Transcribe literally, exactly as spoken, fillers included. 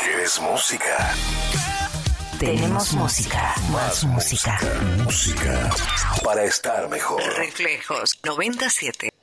¿Quieres música? Tenemos música, más música. Música para estar mejor. Reflejos noventa y siete.